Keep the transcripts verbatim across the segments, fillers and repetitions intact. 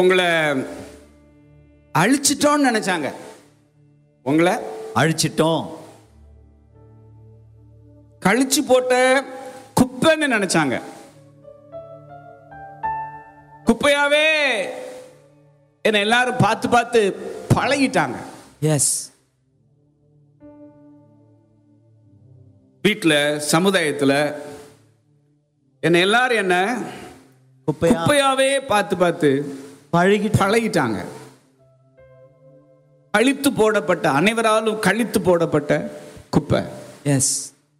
உங்களை அழிச்சிட்டோம்னு நினைச்சாங்க. உங்களை அழிச்சிட்டோம், கழிச்சு போட்ட குப்பைன்னு நினைச்சாங்க. குப்பையாவே என்ன எல்லாரும் பார்த்து பார்த்து பழகிட்டாங்க. எஸ், வீட்டில், சமுதாயத்தில் என்ன எல்லாரும் என்ன குப்பையா குப்பையாவே பார்த்து பார்த்து பழகி பழகிட்டாங்க. கழித்து போடப்பட்ட, அனைவராலும் கழித்து போடப்பட்ட குப்பை. எஸ்.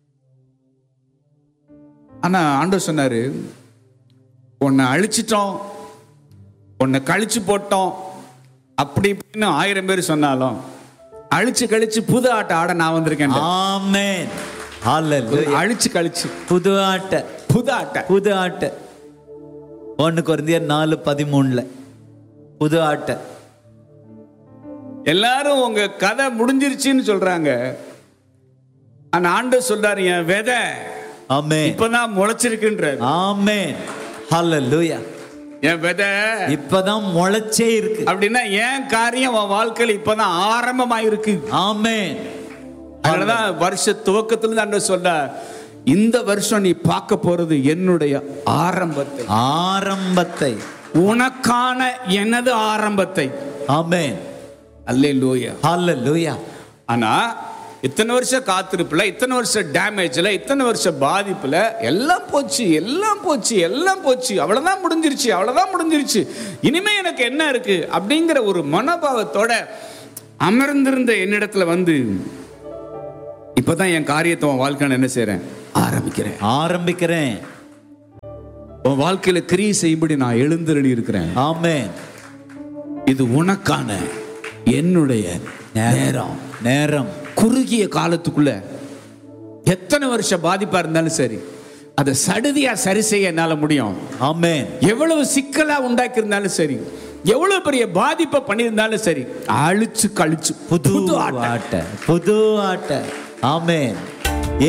ஆனா ஆண்டவர் சொன்னாரு, உன்னை அழிச்சிட்டோம், உன்னை கழிச்சு போட்டோம் அப்படி இப்படின்னு ஆயிரம் பேர் சொன்னாலும் அழிச்சு கழிச்சு புது ஆட்ட ஆட நான் வந்திருக்கேன். ஆமென். ஹல்லேலூயா. அழிச்சு கழிச்சு புது ஆட்ட, புது ஆட்ட, புது ஆட்ட. ஒன்னு கொரிந்தியர் நாலு பதிமூணுல புது ஆட்ட. எல்லாரும் உங்க கதை முடிஞ்சிருச்சுன்னு சொல்றாங்க. ஆனா ஆண்டவர் சொல்றாரு, என் விதை ஆமென் இப்பதான் முளைச்சிருக்குன்றாரு. ஆமென். ஹல்லேலூயா. என் விதை இப்பதான் முளைச்சே இருக்கு. அப்படின்னா என் காரியம் உன் வாழ்க்கையில் இப்பதான் ஆரம்பமாயிருக்கு. ஆமென். அதனாலதான் வருஷ துவக்கத்துல ஆண்டவர் சொல்றார், இந்த வருஷம் நீ பார்க்க போறது என்னுடைய ஆரம்பத்தை, ஆரம்பத்தை, உனக்கான எனது ஆரம்பத்தை. ஆமென். அல்லேலூயா, ஹல்லேலூயா. ஆனா இத்தனை வருஷம் காத்திருப்புல, இத்தனை வருஷம் டேமேஜ்ல, இத்தனை வருஷம் பாதிப்புல எல்லாம் போச்சு, எல்லாம் போச்சு, எல்லாம் போச்சு, அவ்வளவுதான் முடிஞ்சிருச்சு, அவ்வளவுதான் முடிஞ்சிருச்சு, இனிமே எனக்கு என்ன இருக்கு அப்படிங்கிற ஒரு மனோபாவத்தோட அமர்ந்திருந்த என்னிடத்துல வந்து, இப்பதான் என் காரியத்தை உன் வாழ்க்கையில என்ன செய்றேன், ஆரம்பிக்கிறேன் ஆரம்பிக்கிறேன் உன் வாழ்க்கையில கிரியை செய்யும்படி நான் எழுந்தருளி இருக்கிறேன். ஆமென். இது உனக்கான என்னுடைய நேரம். நேரம். குறுகிய காலத்துக்குள்ள எத்தனை வருஷம் பாதிப்பா இருந்தாலும் சரி, அதை சடுதியா சரி செய்ய என்னால முடியும். ஆமென். எவ்வளவு சிக்கலா உண்டாக்கி இருந்தாலும் சரி, எவ்வளவு பெரிய பாதிப்பை பண்ணியிருந்தாலும் சரி, அழிச்சு கழிச்சு புது புது ஆட்ட, புது ஆட்ட. ஆமென்.